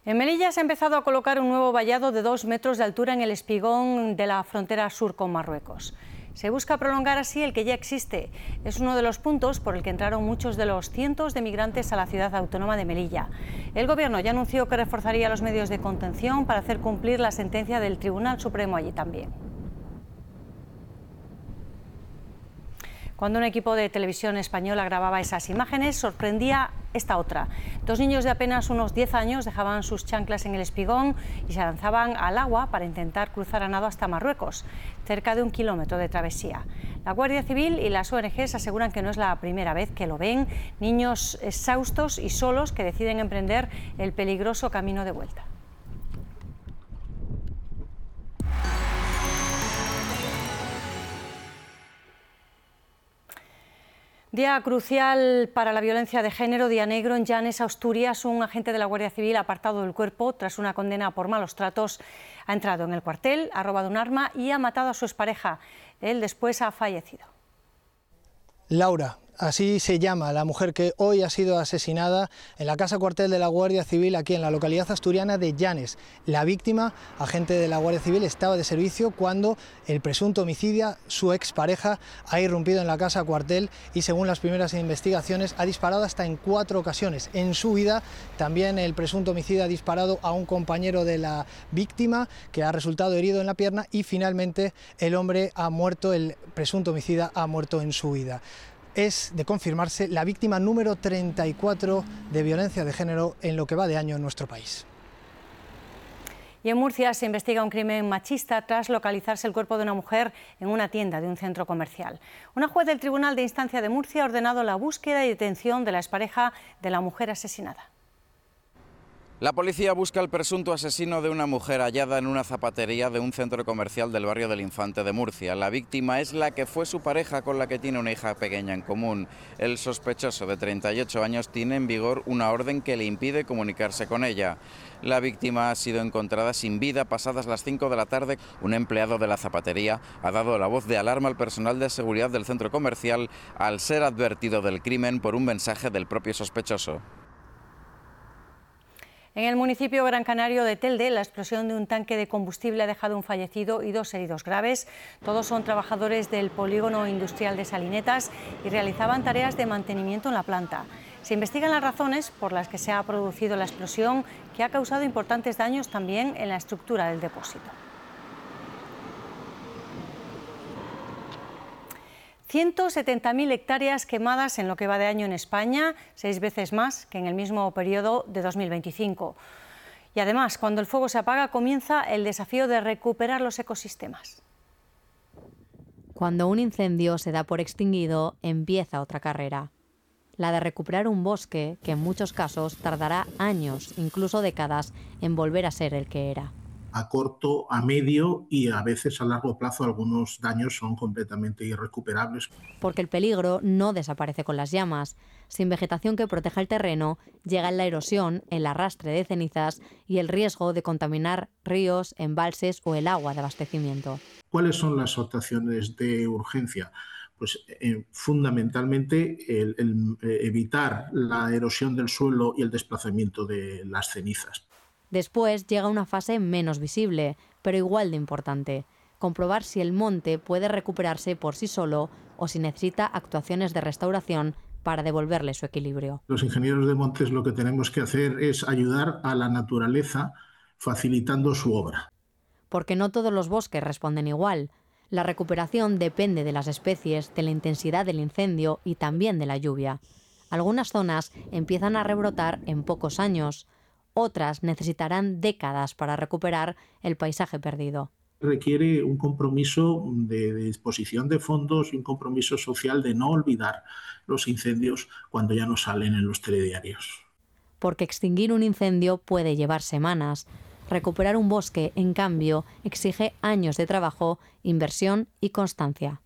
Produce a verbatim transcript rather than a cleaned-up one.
En Melilla se ha empezado a colocar un nuevo vallado de dos metros de altura en el espigón de la frontera sur con Marruecos. Se busca prolongar así el que ya existe. Es uno de los puntos por el que entraron muchos de los cientos de migrantes a la ciudad autónoma de Melilla. El Gobierno ya anunció que reforzaría los medios de contención para hacer cumplir la sentencia del Tribunal Supremo allí también. Cuando un equipo de televisión española grababa esas imágenes, sorprendía esta otra. Dos niños de apenas unos diez años dejaban sus chanclas en el espigón y se lanzaban al agua para intentar cruzar a nado hasta Marruecos, cerca de un kilómetro de travesía. La Guardia Civil y las O N Ges aseguran que no es la primera vez que lo ven, niños exhaustos y solos que deciden emprender el peligroso camino de vuelta. Día crucial para la violencia de género, día negro en Llanes, Asturias. Un agente de la Guardia Civil ha apartado del cuerpo tras una condena por malos tratos. Ha entrado en el cuartel, ha robado un arma y ha matado a su expareja. Él después ha fallecido. Laura, así se llama la mujer que hoy ha sido asesinada en la casa cuartel de la Guardia Civil aquí en la localidad asturiana de Llanes. La víctima, agente de la Guardia Civil, estaba de servicio cuando el presunto homicida, su expareja, ha irrumpido en la casa cuartel y, según las primeras investigaciones, ha disparado hasta en cuatro ocasiones. En su huida, también el presunto homicida ha disparado a un compañero de la víctima que ha resultado herido en la pierna y finalmente el hombre ha muerto, el presunto homicida ha muerto en su huida. Es, de confirmarse, la víctima número treinta y cuatro de violencia de género en lo que va de año en nuestro país. Y en Murcia se investiga un crimen machista tras localizarse el cuerpo de una mujer en una tienda de un centro comercial. Una juez del Tribunal de Instancia de Murcia ha ordenado la búsqueda y detención de la expareja de la mujer asesinada. La policía busca al presunto asesino de una mujer hallada en una zapatería de un centro comercial del barrio del Infante de Murcia. La víctima es la que fue su pareja, con la que tiene una hija pequeña en común. El sospechoso, de treinta y ocho años, tiene en vigor una orden que le impide comunicarse con ella. La víctima ha sido encontrada sin vida pasadas las cinco de la tarde. Un empleado de la zapatería ha dado la voz de alarma al personal de seguridad del centro comercial al ser advertido del crimen por un mensaje del propio sospechoso. En el municipio gran canario de Telde, la explosión de un tanque de combustible ha dejado un fallecido y dos heridos graves. Todos son trabajadores del polígono industrial de Salinetas y realizaban tareas de mantenimiento en la planta. Se investigan las razones por las que se ha producido la explosión, que ha causado importantes daños también en la estructura del depósito. ciento setenta mil hectáreas quemadas en lo que va de año en España, seis veces más que en el mismo periodo de dos mil veinticinco. Y además, cuando el fuego se apaga, comienza el desafío de recuperar los ecosistemas. Cuando un incendio se da por extinguido, empieza otra carrera. La de recuperar un bosque que en muchos casos tardará años, incluso décadas, en volver a ser el que era. A corto, a medio y a veces a largo plazo algunos daños son completamente irrecuperables. Porque el peligro no desaparece con las llamas. Sin vegetación que proteja el terreno, llega la erosión, el arrastre de cenizas y el riesgo de contaminar ríos, embalses o el agua de abastecimiento. ¿Cuáles son las actuaciones de urgencia? Pues eh, fundamentalmente el, el, eh, evitar la erosión del suelo y el desplazamiento de las cenizas. Después llega una fase menos visible, pero igual de importante: comprobar si el monte puede recuperarse por sí solo o si necesita actuaciones de restauración para devolverle su equilibrio. Los ingenieros de montes lo que tenemos que hacer es ayudar a la naturaleza facilitando su obra. Porque no todos los bosques responden igual. La recuperación depende de las especies, de la intensidad del incendio y también de la lluvia. Algunas zonas empiezan a rebrotar en pocos años. Otras necesitarán décadas para recuperar el paisaje perdido. Requiere un compromiso de, de disposición de fondos y un compromiso social de no olvidar los incendios cuando ya no salen en los telediarios. Porque extinguir un incendio puede llevar semanas. Recuperar un bosque, en cambio, exige años de trabajo, inversión y constancia.